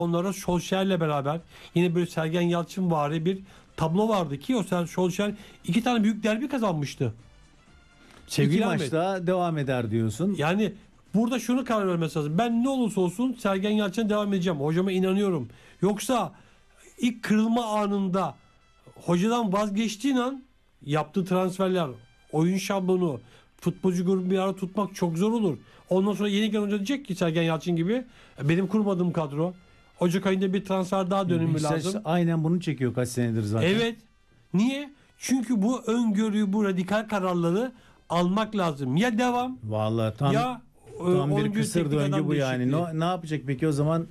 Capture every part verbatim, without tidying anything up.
Onlara Solskjaer'le beraber yine böyle Sergen Yalçın vari bir tablo vardı ki o Solskjaer iki tane büyük derbi kazanmıştı. Sevgili İki Ahmet, maçta devam eder diyorsun. yani burada şunu karar vermesi lazım. Ben ne olursa olsun Sergen Yalçın'a devam edeceğim. Hocama inanıyorum. Yoksa ilk kırılma anında hocadan vazgeçtiğin an yaptığı transferler, oyun şablonu, futbolcu grubu bir ara tutmak çok zor olur. Ondan sonra yeni gelen hoca diyecek ki Sergen Yalçın gibi benim kurmadığım kadro. Ocak ayında bir transfer daha dönümü Beşiktaş lazım. aynen bunu çekiyor kaç senedir zaten. Evet. Niye? Çünkü bu öngörüyü, bu radikal kararları almak lazım. Ya devam Vallahi tam ya e, tam bir oyuncu kısır teknik döngü adam bu yani. değişikliği. Ne, ne yapacak peki o zaman?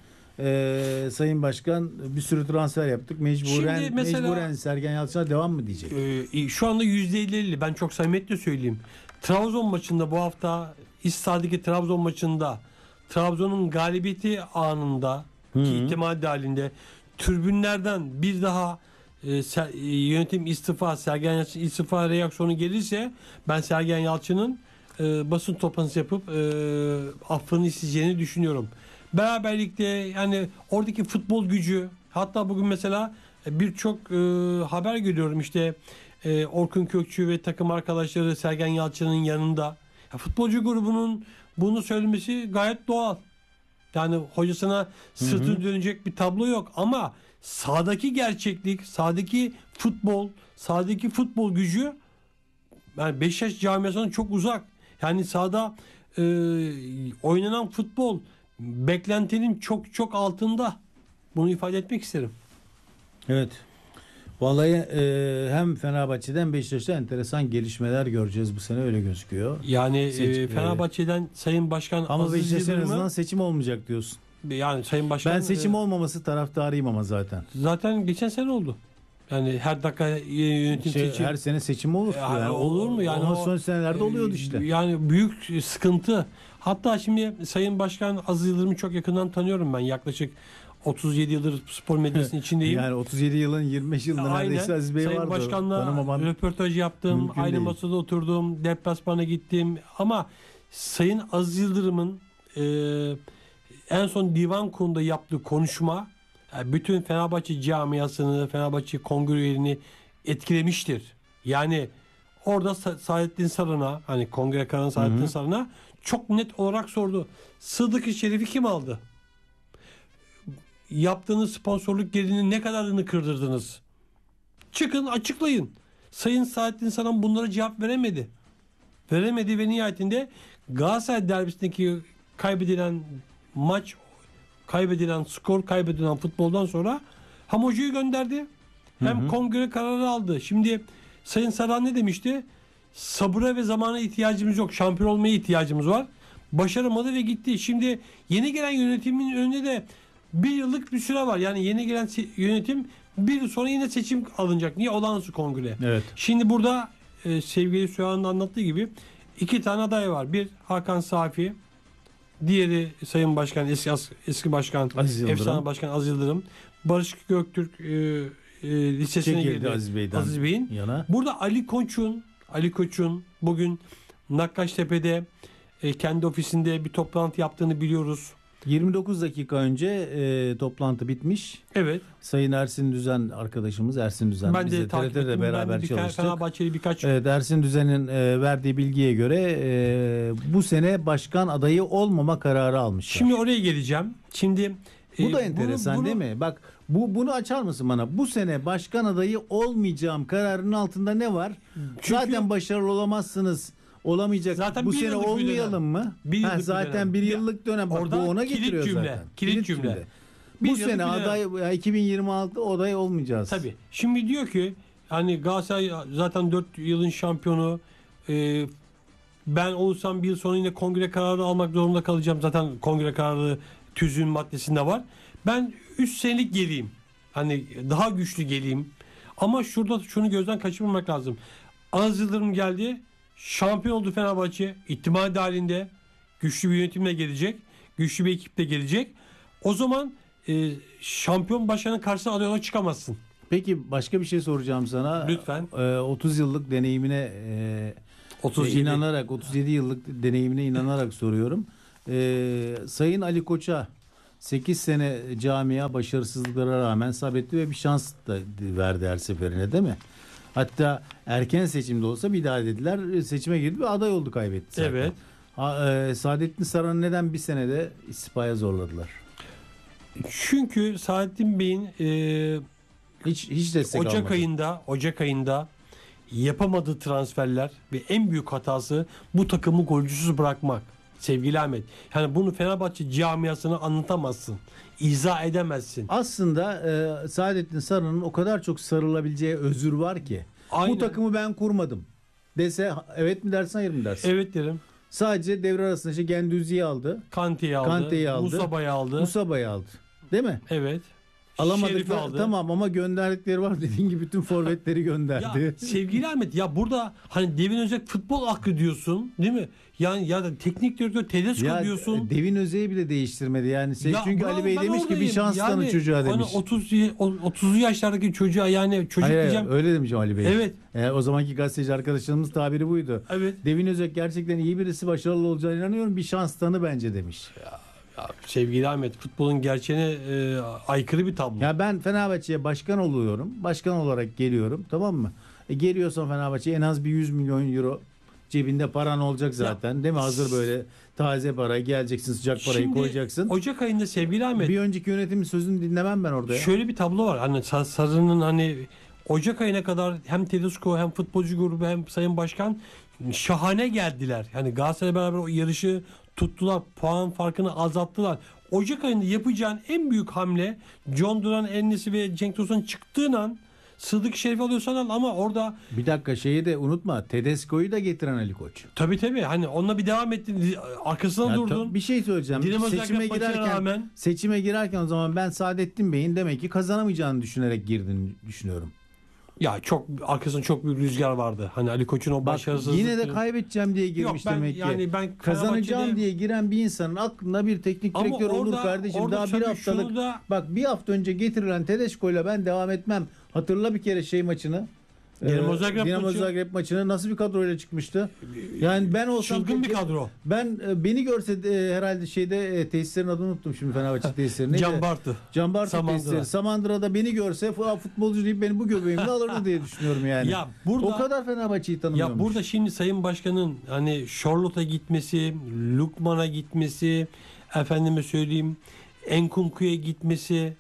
Ee, Sayın Başkan bir sürü transfer yaptık. Mecburen Şimdi mesela- mecburen Sergen Yalçın'a devam mı diyecek? Ee, şu anda yüzde elli elli. Ben çok samimiyetle söyleyeyim. Trabzon maçında bu hafta İstad'daki Trabzon maçında Trabzon'un galibiyeti anında Hı ki hı. ihtimal dahilinde tribünlerden bir daha e, ser- e, yönetim istifa, Sergen Yalçın istifa reaksiyonu gelirse ben Sergen Yalçın'ın e, basın toplantısı yapıp e, affını isteyeceğini düşünüyorum. Beraberlikte yani oradaki futbol gücü, hatta bugün mesela e, birçok e, haber görüyorum işte e, Orkun Kökçü ve takım arkadaşları Sergen Yalçın'ın yanında. Ya, futbolcu grubunun bunu söylemesi gayet doğal. Yani hocasına sırtını dönecek bir tablo yok ama sahadaki gerçeklik, sahadaki futbol, sahadaki futbol gücü yani Beşiktaş camiasından çok uzak. Yani sahada e, oynanan futbol beklentinin çok çok altında. Bunu ifade etmek isterim. Evet. Vallahi e, hem Fenerbahçe'den hem Beşiktaş'ta enteresan gelişmeler göreceğiz bu sene, öyle gözüküyor. Yani Seç- e, Fenerbahçe'den Sayın Başkan Ama Aziz Beşiktaş'ın en Yıldırım'ı, azından seçim olmayacak diyorsun. yani Sayın Başkan Ben seçim e, olmaması taraftarıyım ama zaten. zaten geçen sene oldu. Yani her dakika yönetim Şey, seçim. her sene seçim olur. Ya, Yani olur mu yani? Ama o- son senelerde oluyordu işte. Yani büyük sıkıntı. Hatta şimdi Sayın Başkan Aziz Yıldırım'ı çok yakından tanıyorum ben. Yaklaşık otuz yedi yıldır spor medyasının içindeyim. Yani otuz yedi yılın yirmi beş yılında Aynen. neredeyse Aziz Bey Sayın vardı. Başkan'la Tanımaman röportaj yaptım. mümkün Aynı değil. masada oturdum. Deplasmana gittim. Ama Sayın Aziz Yıldırım'ın e, en son divan kurulunda yaptığı konuşma yani bütün Fenerbahçe camiasını, Fenerbahçe kongre üyelerini etkilemiştir. Yani orada Sa- Saadettin Saran'a, hani kongre kararı Saadettin Hı hı. Saran'a çok net olarak sordu. Sıddık-ı Şerif'i kim aldı? Yaptığınız sponsorluk gelirinin ne kadarını kırdırdınız? Çıkın açıklayın. Sayın Saadettin Saran bunlara cevap veremedi. Veremedi ve nihayetinde Galatasaray derbisindeki kaybedilen maç, kaybedilen skor, kaybedilen futboldan sonra hem hocayı gönderdi hem Hı hı. kongre kararı aldı. Şimdi Sayın Saran ne demişti? Sabıra ve zamana ihtiyacımız yok. Şampiyon olmaya ihtiyacımız var. Başaramadı ve gitti. Şimdi yeni gelen yönetimin önünde de bir yıllık bir süre var. Yani yeni gelen se- yönetim bir yıl sonra yine seçim alınacak. Niye? Olağanüstü kongre. Evet. Şimdi burada e, sevgili Süha'nın anlattığı gibi iki tane aday var. Bir Hakan Safi, diğeri Sayın Başkan, eski eski başkan, Aziz Yıldırım. efsane başkan Aziz Yıldırım. Barış Göktürk e, e, lisesine Çekildi girdi. Aziz Bey'den Aziz Bey'in. yana. Burada Ali Koç'un Ali Koç'un bugün Nakkaştepe'de e, kendi ofisinde bir toplantı yaptığını biliyoruz. yirmi dokuz dakika önce e, toplantı bitmiş. Evet. Sayın Ersin Düzen arkadaşımız, Ersin Düzen, Ben biz de de takip T R T'de ettim. Ben beraber de birkaç çalıştık. Fenerbahçeli birkaç Evet, Ersin Düzen'in e, verdiği bilgiye göre e, bu sene başkan adayı olmama kararı almışlar. Şimdi oraya geleceğim. Şimdi bu e, da enteresan bunu- değil mi? Bak bu bunu açar mısın bana? Bu sene başkan adayı olmayacağım kararının altında ne var? Çünkü- zaten başarılı olamazsınız. Olamayacak. Zaten bu bir sene yıllık bir olmayalım dönem. mı? Bir Ha, yıllık bir zaten dönem. bir Ya, yıllık dönem. Bak bu orada ona kilit getiriyor cümle, zaten. kilit cümle. Bir Bu yıllık sene bir dönem. aday ya iki bin yirmi altı aday olmayacağız. Tabii. Şimdi diyor ki hani Galatasaray zaten dört yılın şampiyonu. E, ben olursam bir yıl sonra yine kongre kararı almak zorunda kalacağım. Zaten kongre kararı tüzüğün maddesinde var. Ben üç senelik geleyim. Hani daha güçlü geleyim. Ama şurada şunu gözden kaçırmamak lazım. Aziz Yıldırım geldi. Şampiyon oldu Fenerbahçe. İhtimal dahilinde güçlü bir yönetimle gelecek. Güçlü bir ekiple gelecek. O zaman e, şampiyon başkanın karşısına aday olarak çıkamazsın. Peki başka bir şey soracağım sana. Lütfen. Ee, otuz yıllık deneyimine e, otuz e, yedi inanarak otuz yedi yıllık deneyimine inanarak soruyorum. Ee, Sayın Ali Koç'a sekiz sene camia başarısızlıklara rağmen sabretti ve bir şans da verdi her seferine, değil mi? Hatta erken seçimde olsa bir daha dediler. Seçime girdi ve aday oldu, kaybetti zaten. Evet. Ha, e, Saadettin Saran'ı neden bir senede istifaya zorladılar? Çünkü Saadettin Bey'in e, Hiç hiç destek Ocak almadı. ayında Ocak ayında yapamadığı transferler ve en büyük hatası bu takımı golcüsüz bırakmak. Sevgili Ahmet. Yani bunu Fenerbahçe camiasına anlatamazsın. İzah edemezsin. Aslında e, Saadettin Saran'ın o kadar çok sarılabileceği özür var ki. Aynen. Bu takımı ben kurmadım dese evet mi dersin, hayır mı dersin? Evet derim. Sadece devre arasında işte Gendüzi'yi aldı. Kante'yi aldı. Kante'yi aldı. Musaba'yı aldı. Musaba'yı aldı. Değil mi? Evet. Alamadık Şerif'i da- aldı. tamam ama gönderdikleri var, dediğin gibi bütün forvetleri gönderdi. Ya sevgili Ahmet, ya burada hani Devin Özek futbol aklı diyorsun, değil mi? Yani ya da teknik direktör Tedesco Ya diyorsun. Devin Özey'i bile değiştirmedi yani. Sen- Ya çünkü bravo, Ali Bey ben demiş ki bir oradayım. şans tanı Yani çocuğa hani demiş. otuz otuzlu yaşlardaki çocuğa, yani çocuk Hayır, diyeceğim. öyle demiş Ali Bey. Evet. E, o zamanki gazeteci arkadaşlarımız tabiri buydu. Evet. Devin Özek gerçekten iyi birisi, başarılı olacağına inanıyorum. Bir şans tanı bence demiş. Ya sevgili Ahmet, futbolun gerçeğine e, aykırı bir tablo. Ya ben Fenerbahçe'ye başkan oluyorum. Başkan olarak geliyorum, tamam mı? E, geliyorsan Fenerbahçe en az bir yüz milyon euro cebinde paran olacak zaten. Değil mi? Hazır böyle taze para, geleceksin, sıcak parayı Şimdi koyacaksın. Ocak ayında sevgili Ahmet, Bir önceki yönetimin sözünü dinlemem ben orada ya. şöyle bir tablo var. Hani Sa- Sarı'nın hani Ocak ayına kadar hem Tedesco hem futbolcu grubu hem Sayın Başkan şahane geldiler. Yani Galatasaray'la beraber o yarışı tuttular. Puan farkını azalttılar. Ocak ayında yapacağın en büyük hamle John Duran, Ennesi ve Cenk Tosun çıktığın an Sıddık Şerif alıyorsan al, ama orada Bir dakika, şeyi de unutma. Tedesco'yu da getiren Ali Koç. tabii tabii hani onunla bir devam ettin. Arkasına Ya durdun. ta- bir şey söyleyeceğim. Dinamo Seçime Zagreb maçına girerken rağmen- seçime girerken o zaman ben Saadettin Bey'in demek ki kazanamayacağını düşünerek girdiğini düşünüyorum. Ya çok arkasında çok büyük rüzgar vardı. Hani Ali Koç'un o Bak başarısızlığı. yine de kaybedeceğim diye girmiş Yok, ben- demek ki. yani ben Kazanacağım Fenerbahçe'de- diye giren bir insanın aklında bir teknik Ama direktör olur orada- kardeşim. orada Daha bir tabii haftalık. şunu da- Bak bir hafta önce getirilen Tedesco'yla ben devam etmem. Hatırla bir kere şey maçını. Dinamo Ee, Zagreb Dinamo maçı- Zagreb maçına nasıl bir kadroyla çıkmıştı? Yani ben olsam Çılgın bir peki- kadro. Ben e, beni görse de, herhalde şeyde e, tesislerin adını unuttum şimdi, Fenerbahçe tesisleri. Neydi? Can Bartu. Can Bartu Samandıra. tesisleri. Samandıra'da beni görse "Fu- futbolcu deyip beni bu göbeğimle alırdı diye düşünüyorum yani. Ya burada- o kadar Fenerbahçe'yi tanımıyormuş. Ya burada şimdi Sayın Başkan'ın hani Charlotte'a gitmesi, Lukman'a gitmesi, efendime söyleyeyim Enkunku'ya gitmesi,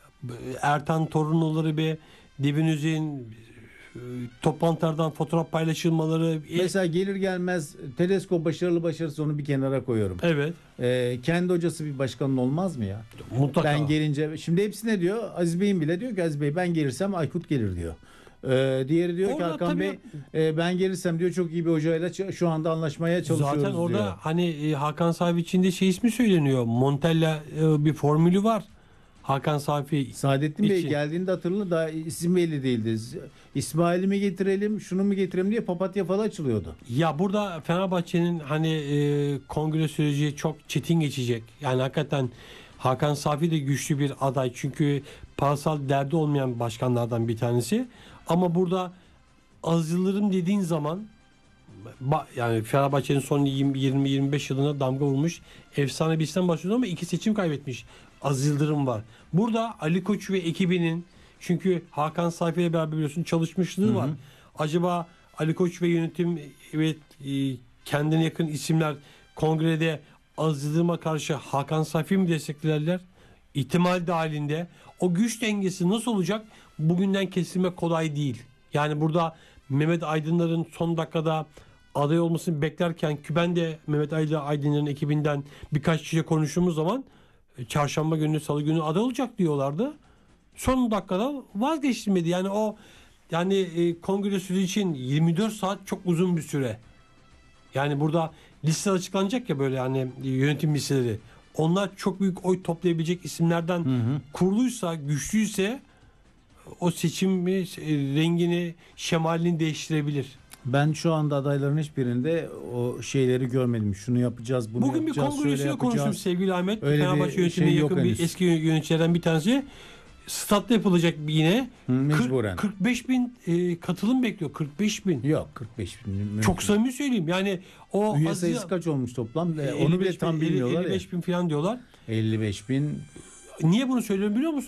Ertan Torunoğulları ve Devin Özey'in e, toplantılardan fotoğraf paylaşılmaları. Mesela gelir gelmez Tedesco başarılı başarısı, onu bir kenara koyuyorum. Evet. Ee, kendi hocası bir başkanın olmaz mı ya? Mutlaka. Ben gelince şimdi hepsi ne diyor? Aziz Bey'in bile diyor ki Aziz Bey ben gelirsem Aykut gelir diyor. Ee, diğeri diyor ki Orada Hakan tabii- Bey e, ben gelirsem diyor çok iyi bir hocayla ç- şu anda anlaşmaya çalışıyoruz Zaten orada diyor. hani e, Hakan Safi için de şey ismi söyleniyor. Montella e, bir formülü var. Hakan Safi Saadettin Bey için. geldiğinde hatırlı, daha isim belli değildi. İsmail'i mi getirelim, şunu mu getirelim diye papatya falan açılıyordu. Ya burada Fenerbahçe'nin hani e, kongre süreci çok çetin geçecek. Yani hakikaten Hakan Safi de güçlü bir aday. Çünkü parasal derdi olmayan başkanlardan bir tanesi. Ama burada Aziz Yıldırım dediğin zaman ba- yani Fenerbahçe'nin son yirmi yirmi beş yılına damga vurmuş efsane bir isim başlıyor ama iki seçim kaybetmiş. Aziz Yıldırım var. Burada Ali Koç ve ekibinin, çünkü Hakan Safi ile beraber biliyorsun çalışmışlığı var. Acaba Ali Koç ve yönetim ve e, kendine yakın isimler kongrede Aziz Yıldırım'a karşı Hakan Safi mi desteklerler? İhtimal dahilinde. O güç dengesi nasıl olacak? Bugünden kesilmek kolay değil. Yani burada Mehmet Aydınlar'ın son dakikada aday olmasını beklerken ki ben de Mehmet Aydınlar'ın ekibinden birkaç kişiyle konuştuğumuz zaman e, çarşamba günü, salı günü aday olacak diyorlardı. Son dakikada vazgeçilmedi. Yani o yani e, kongre süreci için yirmi dört saat çok uzun bir süre. Yani burada liste açıklanacak ya, böyle hani yönetim listeleri. Onlar çok büyük oy toplayabilecek isimlerden kuruluysa, güçlüyse o seçimi, e, rengini, şemalini değiştirebilir. Ben şu anda adayların hiçbirinde o şeyleri görmedim. Şunu yapacağız, bunu Bugün bir yapacağız, şöyle kongresinde konuştum yapacağız. sevgili Ahmet. Öyle bir Fenerbahçe yönetimine şey yok yakın bir henüz. eski yöneticilerden bir tanesi. statta yapılacak yine. Hı, mecburen. kırk, kırk beş bin e, katılım bekliyor. kırk beş bin. Yok kırk beş bin. mümkün. Çok samimi söyleyeyim. Yani o Üye az- sayısı kaç olmuş toplam? e, E, Onu bile elli beş bin, tam bilmiyorlar elli beş ya. bin falan diyorlar. elli beş bin. Niye bunu söylüyorum biliyor musun?